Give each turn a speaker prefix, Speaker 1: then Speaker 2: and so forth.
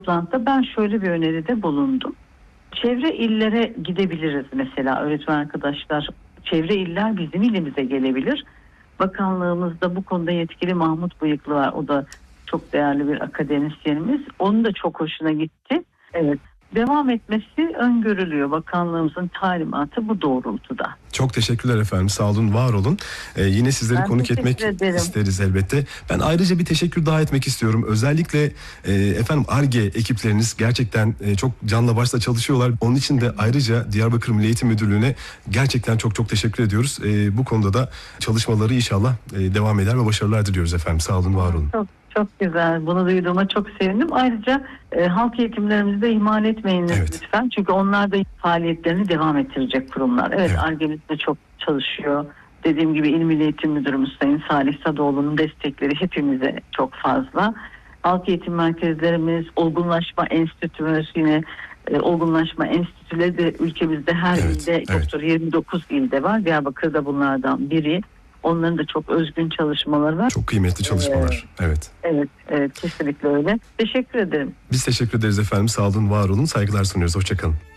Speaker 1: toplantıda ben şöyle bir öneride bulundum. Çevre illere gidebiliriz mesela öğretmen arkadaşlar. Çevre iller bizim ilimize gelebilir. Bakanlığımızda bu konuda yetkili Mahmut Bıyıklı var. O da çok değerli bir akademisyenimiz. Onun da çok hoşuna gitti. Evet. Devam etmesi öngörülüyor. Bakanlığımızın talimatı bu doğrultuda.
Speaker 2: Çok teşekkürler efendim. Sağ olun, var olun. Yine sizleri
Speaker 1: Ben
Speaker 2: konuk etmek isteriz elbette. Ben ayrıca bir teşekkür daha etmek istiyorum. Özellikle efendim Ar-Ge ekipleriniz gerçekten çok canla başla çalışıyorlar. Onun için de ayrıca Diyarbakır Milli Eğitim Müdürlüğü'ne gerçekten çok teşekkür ediyoruz. Bu konuda da çalışmaları inşallah devam eder ve başarılar diliyoruz efendim. Sağ olun, var olun.
Speaker 1: Çok güzel. Bunu duyduğuma çok sevindim. Ayrıca halk eğitimlerimizi de ihmal etmeyiniz lütfen. Çünkü onlar da faaliyetlerini devam ettirecek kurumlar. Evet. Ar-Ge'miz de çok çalışıyor. Dediğim gibi İl Milli Eğitim Müdürümüz Sayın Salih Sadoğlu'nun destekleri hepimize çok fazla. Halk eğitim merkezlerimiz, olgunlaşma enstitümüz, yine olgunlaşma enstitüleri de ülkemizde her ilde, doktor 29 ilde var. Diyarbakır'da bunlardan biri. Onların da çok özgün çalışmaları var.
Speaker 2: Çok kıymetli çalışmalar. Evet,
Speaker 1: kesinlikle öyle. Teşekkür ederim.
Speaker 2: Biz teşekkür ederiz efendim. Sağ olun, var olun. Saygılar sunuyoruz. Hoşçakalın.